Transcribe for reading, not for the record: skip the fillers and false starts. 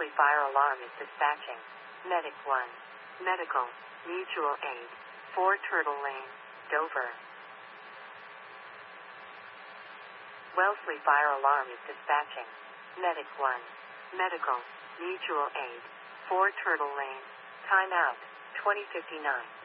Wellesley Fire Alarm is dispatching. Medic 1. Medical. Mutual Aid. 4 Turtle Lane, Dover. Wellesley Fire Alarm is dispatching. Medic 1. Medical. Mutual Aid. 4 Turtle Lane. Time out. 2059.